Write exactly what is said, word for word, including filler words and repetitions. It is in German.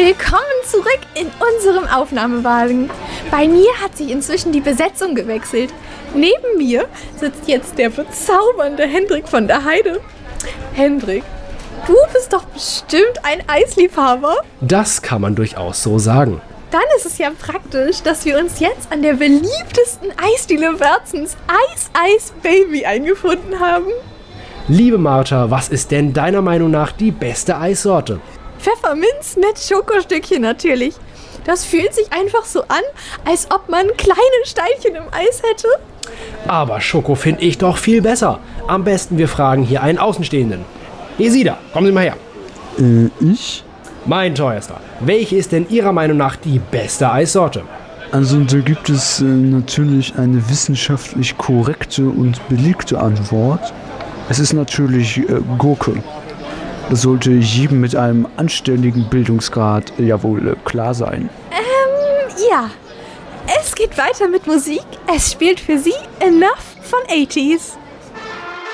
Willkommen zurück in unserem Aufnahmewagen. Bei mir hat sich inzwischen die Besetzung gewechselt. Neben mir sitzt jetzt der bezaubernde Hendrik von der Heide. Hendrik, du bist doch bestimmt ein Eisliebhaber. Das kann man durchaus so sagen. Dann ist es ja praktisch, dass wir uns jetzt an der beliebtesten Eisdiele Wörzens, Eis Eis Baby, eingefunden haben. Liebe Martha, was ist denn deiner Meinung nach die beste Eissorte? Pfefferminz mit Schokostückchen natürlich. Das fühlt sich einfach so an, als ob man kleine Steinchen im Eis hätte. Aber Schoko finde ich doch viel besser. Am besten wir fragen hier einen Außenstehenden. Esida, kommen Sie mal her. Äh, ich? Mein teuerster. Welche ist denn Ihrer Meinung nach die beste Eissorte? Also da gibt es äh, natürlich eine wissenschaftlich korrekte und belegte Antwort. Es ist natürlich äh, Gurke. Das sollte jedem mit einem anständigen Bildungsgrad äh, ja wohl äh, klar sein. Ähm, ja. Es geht weiter mit Musik. Es spielt für Sie Enough von achtziger.